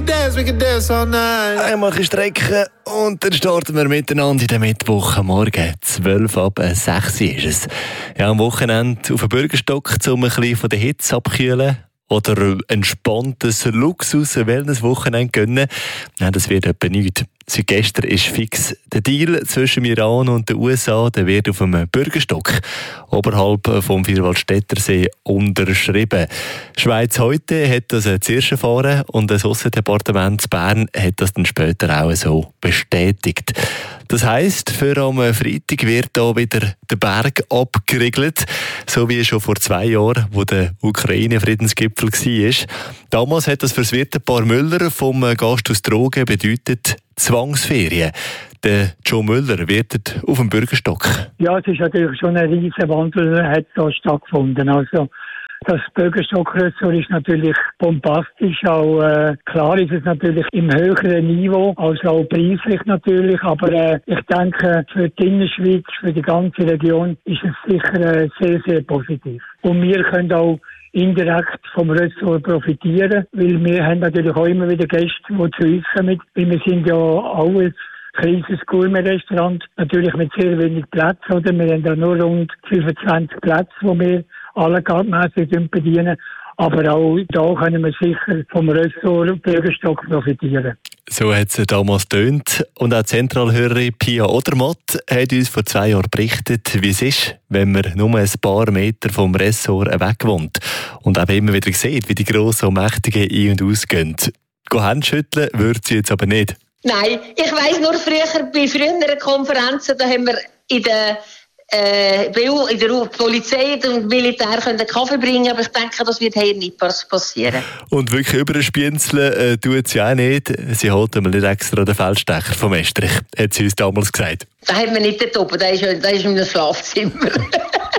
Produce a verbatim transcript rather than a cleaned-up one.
dance, we can dance all night. Einmal ein strecken und dann starten wir miteinander in den Mittwochmorgen. zwölf ab sechs ist es. Ja, am Wochenende auf den Bürgerstock, um ein bisschen von der Hitze abkühlen. Oder ein entspanntes Luxus-Wellness-Wochenende gönnen. Nein, das wird etwa nichts. Seit gestern ist fix der Deal zwischen Iran und den U S A. Der wird auf einem Bürgerstock oberhalb vom Vierwaldstättersee unterschrieben. Schweiz heute hat das zuerst erfahren und das Aussendepartement Bern hat das dann später auch so bestätigt. Das heisst, für am Freitag wird da wieder der Berg abgeriegelt, so wie schon vor zwei Jahren, wo der Ukraine-Friedensgipfel war. Damals hat das für das Wirtepaar Müller vom Gasthaus Drogen bedeutet Zwangsferien. Der Joe Müller wird auf dem Bürgerstock. Ja, es ist natürlich schon ein riesen Wandel, hat da stattgefunden. Also das Bürgerstockressort ist natürlich bombastisch, auch äh, klar ist es natürlich im höheren Niveau, also auch preislich natürlich, aber äh, ich denke für die Innerschweiz, für die ganze Region ist es sicher äh, sehr, sehr positiv. Und wir können auch indirekt vom Ressort profitieren, weil wir haben natürlich auch immer wieder Gäste, die zu uns kommen, weil wir sind ja auch ein kleines Gourmet-Restaurant, natürlich mit sehr wenig Platz, oder? Wir haben ja nur rund fünfundzwanzig Plätze, die wir alle gartmässig bedienen. Aber auch da können wir sicher vom Ressort Bürgerstock profitieren. So hat es damals getönt. Und auch Zentralhörerin Pia Odermatt hat uns vor zwei Jahren berichtet, wie es ist, wenn man nur ein paar Meter vom Ressort weg wohnt. Und auch immer wieder sieht, wie die grossen und mächtigen ein- und ausgehen. Hände schütteln würde sie jetzt aber nicht. Nein, ich weiss nur früher, bei früheren Konferenzen, da haben wir in der Äh, in der Polizei und Militär können Kaffee bringen, aber ich denke, das wird hier nicht passieren. Und wirklich überspienzeln äh, tut sie auch nicht. Sie holt mal nicht extra den Feldstecher vom Estrich, hat sie uns damals gesagt. Da haben wir nicht dort oben, der ist, der ist in einem Schlafzimmer.